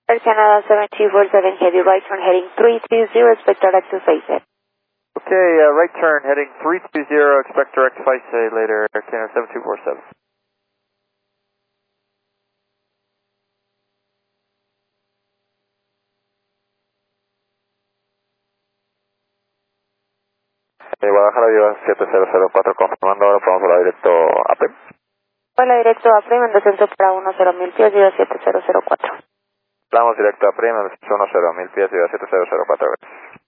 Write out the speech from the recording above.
Air Canada 7247 Heavy, right turn heading 320, expect direct to Faysay. Okay, right turn heading 320, expect direct to Faysay later, Air Canada 7247. Guadalajara lleva 7004, confirmando ahora, podemos volar directo a PEM. Vuelo directo a Prima en descenso para 10,000 pies, lleva 7004. Vamos directo a PEM, 10,000 pies, lleva 7004.